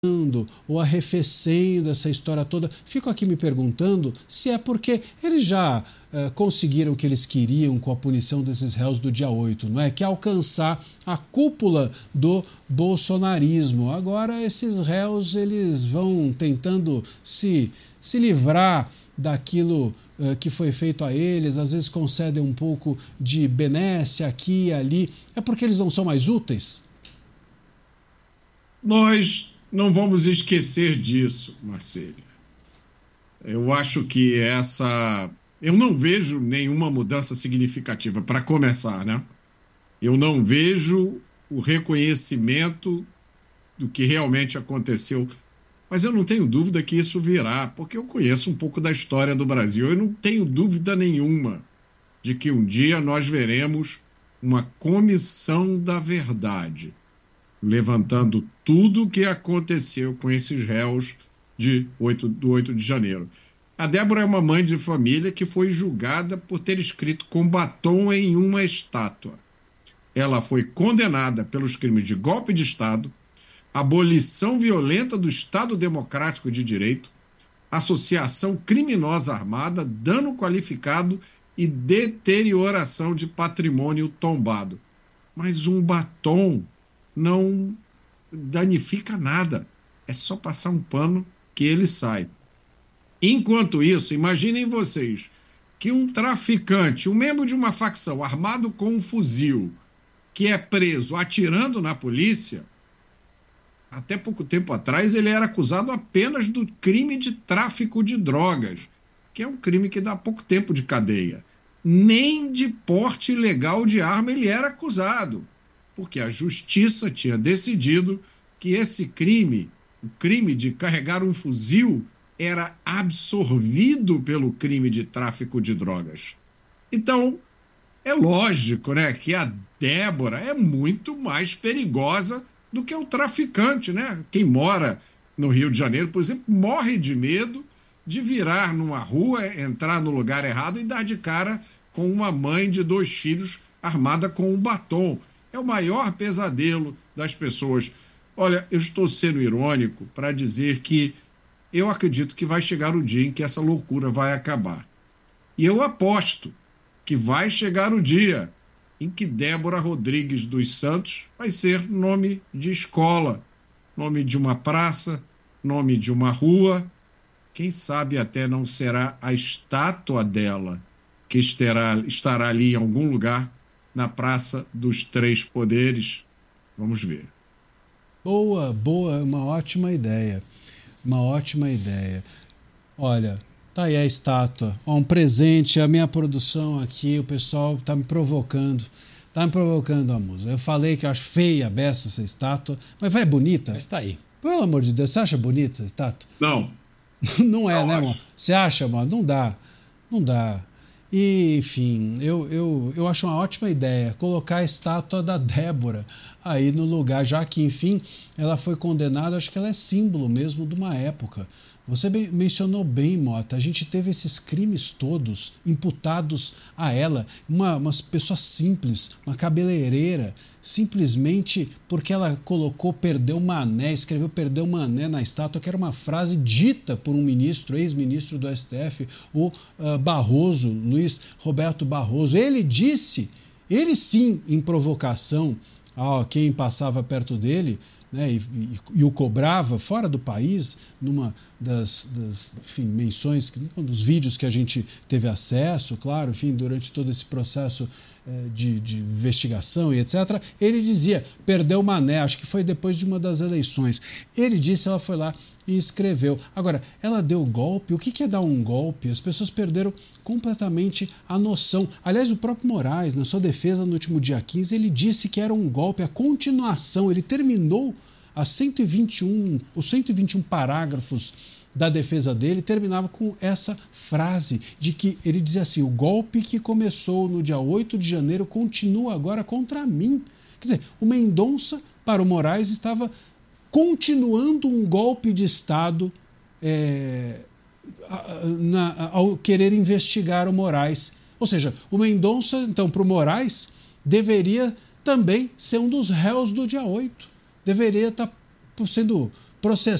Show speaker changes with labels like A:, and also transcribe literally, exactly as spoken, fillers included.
A: ou arrefecendo essa história toda. Fico aqui me perguntando se é porque eles já uh, conseguiram o que eles queriam com a punição desses réus do dia oito, não é? Que é alcançar a cúpula do bolsonarismo. Agora esses réus eles vão tentando se, se livrar daquilo uh, que foi feito a eles, às vezes concedem um pouco de benesse aqui e ali. É porque eles não são mais úteis?
B: Nós não vamos esquecer disso, Marcelo. Eu acho que essa... Eu não vejo nenhuma mudança significativa, para começar, né? Eu não vejo o reconhecimento do que realmente aconteceu. Mas eu não tenho dúvida que isso virá, porque eu conheço um pouco da história do Brasil. Eu não tenho dúvida nenhuma de que um dia nós veremos uma comissão da verdade, levantando tudo o que aconteceu com esses réus de oito, do oito de janeiro. A Débora é uma mãe de família que foi julgada por ter escrito com batom em uma estátua. Ela foi condenada pelos crimes de golpe de Estado, abolição violenta do Estado Democrático de Direito, associação criminosa armada, dano qualificado e deterioração de patrimônio tombado. Mas um batom não danifica nada. É só passar um pano que ele sai. Enquanto isso, imaginem vocês que um traficante, um membro de uma facção armado com um fuzil, que é preso atirando na polícia, até pouco tempo atrás ele era acusado apenas do crime de tráfico de drogas, que é um crime que dá pouco tempo de cadeia. Nem de porte ilegal de arma ele era acusado, porque a justiça tinha decidido que esse crime, o crime de carregar um fuzil, era absorvido pelo crime de tráfico de drogas. Então, é lógico, né, que a Débora é muito mais perigosa do que o traficante, né? Quem mora no Rio de Janeiro, por exemplo, morre de medo de virar numa rua, entrar no lugar errado e dar de cara com uma mãe de dois filhos armada com um batom. É o maior pesadelo das pessoas. Olha, eu estou sendo irônico para dizer que eu acredito que vai chegar o dia em que essa loucura vai acabar. E eu aposto que vai chegar o dia em que Débora Rodrigues dos Santos vai ser nome de escola, nome de uma praça, nome de uma rua. Quem sabe até não será a estátua dela que estará, estará ali em algum lugar na Praça dos Três Poderes. Vamos ver.
A: Boa, boa, uma ótima ideia. Uma ótima ideia. Olha, tá aí a estátua. Ó, um presente, a minha produção aqui, o pessoal tá me provocando. Tá me provocando a música. Eu falei que eu acho feia a beça essa estátua, mas vai bonita.
C: Mas tá aí.
A: Pelo amor de Deus, você acha bonita essa estátua?
B: Não.
A: Não é,
B: não,
A: né,
B: acho.
A: mano? Você acha, mano? Não dá. Não dá. E, enfim, eu, eu, eu acho uma ótima ideia colocar a estátua da Débora aí no lugar, já que, enfim, ela foi condenada, acho que ela é símbolo mesmo de uma época. Você bem, mencionou bem, Mota, a gente teve esses crimes todos imputados a ela, uma, uma pessoa simples, uma cabeleireira, simplesmente porque ela colocou perdeu mané, escreveu perdeu mané na estátua, que era uma frase dita por um ministro, ex-ministro do S T F, o uh, Barroso, Luiz Roberto Barroso. Ele disse, ele sim, em provocação a quem passava perto dele, né, e, e, e o cobrava fora do país, numa das, das enfim, menções, um dos vídeos que a gente teve acesso, claro, enfim, durante todo esse processo eh, de, de investigação e etcétera, ele dizia, perdeu mané, acho que foi depois de uma das eleições. Ele disse, ela foi lá e escreveu. Agora, ela deu golpe, o que é dar um golpe? As pessoas perderam completamente a noção. Aliás, o próprio Moraes, na sua defesa no último dia quinze, ele disse que era um golpe, a continuação, ele terminou as cento e vinte e um, os cento e vinte e um parágrafos da defesa dele, terminava com essa frase de que ele dizia assim, o golpe que começou no dia oito de janeiro continua agora contra mim. Quer dizer, o Mendonça, para o Moraes, estava continuando um golpe de Estado é, na, ao querer investigar o Moraes. Ou seja, o Mendonça, então, para o Moraes, deveria também ser um dos réus do dia oito. Deveria estar sendo processar